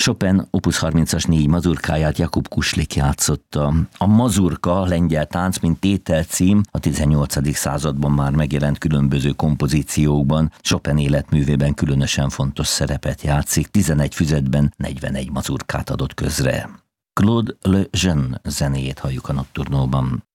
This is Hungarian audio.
Chopin Opus 30-as 4 mazurkáját Jakub Kuslik játszotta. A mazurka, lengyel tánc, mint tételcím a 18. században már megjelent különböző kompozíciókban. Chopin életművében különösen fontos szerepet játszik, 11 füzetben 41 mazurkát adott közre. Claude Lejeune zenéjét halljuk a Nocturnóban.